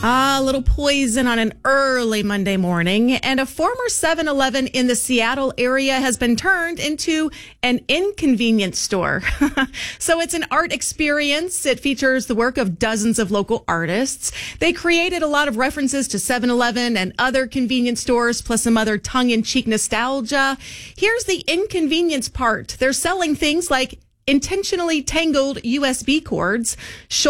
A little poison on an early Monday morning, and a former 7-Eleven in the Seattle area has been turned into an inconvenience store. So it's an art experience. It features the work of dozens of local artists. They created a lot of references to 7-Eleven and other convenience stores, plus some other tongue-in-cheek nostalgia. Here's the inconvenience part. They're selling things like intentionally tangled USB cords,